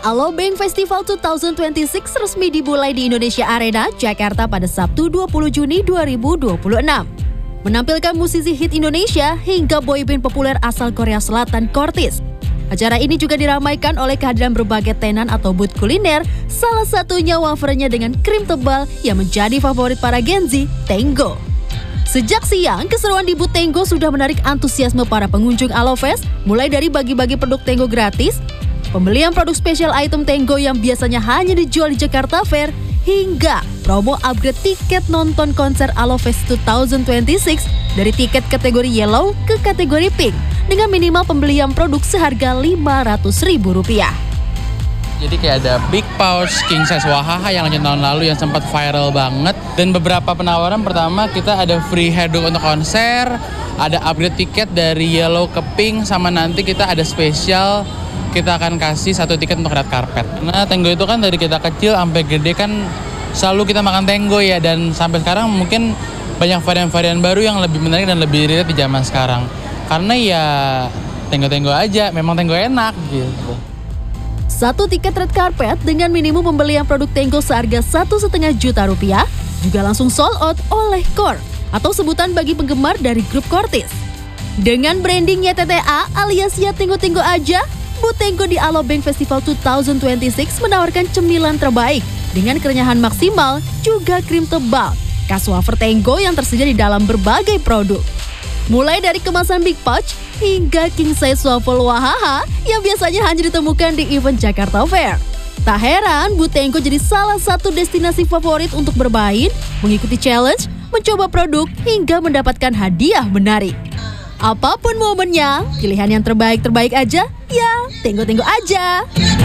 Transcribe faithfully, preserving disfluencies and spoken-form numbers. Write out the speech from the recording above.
Alobank Festival dua ribu dua puluh enam resmi dimulai di Indonesia Arena, Jakarta pada Sabtu dua puluh Juni dua ribu dua puluh enam. Menampilkan musisi hit Indonesia hingga boyband populer asal Korea Selatan Kortis. Acara ini juga diramaikan oleh kehadiran berbagai tenan atau booth kuliner, salah satunya wafernya dengan krim tebal yang menjadi favorit para Gen Z, Tango. Sejak siang, keseruan di booth Tango sudah menarik antusiasme para pengunjung Alofest, mulai dari bagi-bagi produk Tango gratis, pembelian produk spesial item Tango yang biasanya hanya dijual di Jakarta Fair, hingga promo upgrade tiket nonton konser Alofest dua ribu dua puluh enam dari tiket kategori Yellow ke kategori Pink dengan minimal pembelian produk seharga lima ratus ribu rupiah. Jadi kayak ada Big Pouch, King Size Wahaha yang lanjut tahun lalu yang sempat viral banget. Dan beberapa penawaran, pertama kita ada free hairdo untuk konser, ada upgrade tiket dari Yellow ke Pink, sama nanti kita ada spesial, kita akan kasih satu tiket untuk red carpet. Nah, Tango itu kan dari kita kecil sampai gede kan selalu kita makan Tango ya, dan sampai sekarang mungkin banyak varian-varian baru yang lebih menarik dan lebih relate di zaman sekarang. Karena ya Tango-Tango aja, memang Tango enak gitu. Satu tiket red carpet dengan minimum pembelian produk Tango seharga satu setengah juta rupiah juga langsung sold out oleh Core atau sebutan bagi penggemar dari grup Kortis. Dengan branding Y T T A alias ya Tango-Tango aja, booth Tango di Alobank Festival dua ribu dua puluh enam menawarkan cemilan terbaik dengan kerenyahan maksimal juga krim tebal, khas wafer Tango yang tersedia di dalam berbagai produk. Mulai dari kemasan Big Pouch hingga King Size Waffle Wahaha yang biasanya hanya ditemukan di event Jakarta Fair. Tak heran, booth Tango jadi salah satu destinasi favorit untuk bermain, mengikuti challenge, mencoba produk, hingga mendapatkan hadiah menarik. Apapun momennya, pilihan yang terbaik-terbaik aja, ya Tango-Tango aja.